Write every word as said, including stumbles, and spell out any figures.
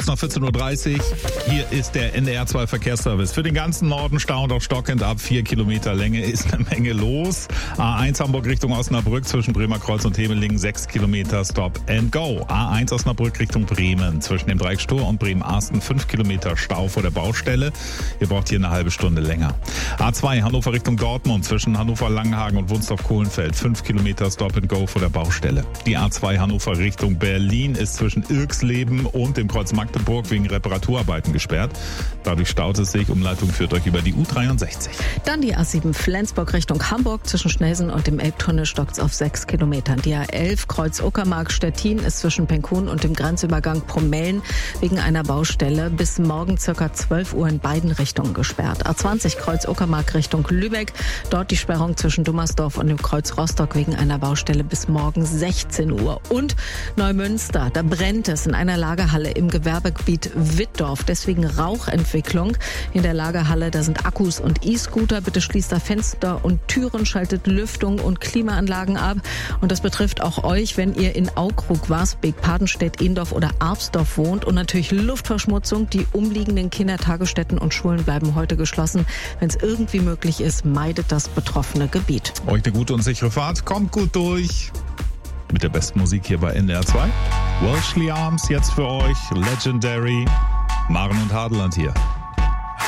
Kurz nach vierzehn Uhr dreißig. Hier ist der N D R zwei Verkehrsservice. Für den ganzen Norden stauend auch stockend ab. Vier Kilometer Länge ist eine Menge los. A eins Hamburg Richtung Osnabrück zwischen Bremerkreuz und Hemelingen sechs Kilometer Stop and Go. A eins Osnabrück Richtung Bremen zwischen dem Dreieck Stur und Bremen-Arsten fünf Kilometer Stau vor der Baustelle. Ihr braucht hier eine halbe Stunde länger. A zwei Hannover Richtung Dortmund zwischen Hannover-Langenhagen und Wunstorf-Kohlenfeld fünf Kilometer Stop and Go vor der Baustelle. Die A zwei Hannover Richtung Berlin ist zwischen Irksleben und dem Kreuz Magdeburg wegen Reparaturarbeiten gesperrt. Dadurch staut es sich. Umleitung führt euch über die U dreiundsechzig. Dann die A sieben Flensburg Richtung Hamburg. Zwischen Schnelsen und dem Elbtunnel stockt es auf sechs Kilometern. Die A elf Kreuz Uckermark Stettin ist zwischen Penkun und dem Grenzübergang Promellen wegen einer Baustelle bis morgen circa zwölf Uhr in beiden Richtungen gesperrt. A zwanzig Kreuz Uckermark Richtung Lübeck. Dort die Sperrung zwischen Dummersdorf und dem Kreuz Rostock wegen einer Baustelle bis morgen sechzehn Uhr. Und Neumünster, da brennt es in einer Lagerhalle im Gewerbegebiet Wittdorf. Deswegen Rauchentwicklung in der Lagerhalle. Da sind Akkus und E-Scooter. Bitte schließt da Fenster und Türen, schaltet Lüftung und Klimaanlagen ab. Und das betrifft auch euch, wenn ihr in Aukrug, Warsbeek, Padenstedt, Indorf oder Arpsdorf wohnt. Und natürlich Luftverschmutzung. Die umliegenden Kindertagesstätten und Schulen bleiben heute geschlossen. Wenn es irgendwie möglich ist, meidet das betroffene Gebiet. Euch eine gute und sichere Fahrt. Kommt gut durch. Mit der besten Musik hier bei N D R zwei. Welshly Arms jetzt für euch. Legendary. Maren und Hadeland hier.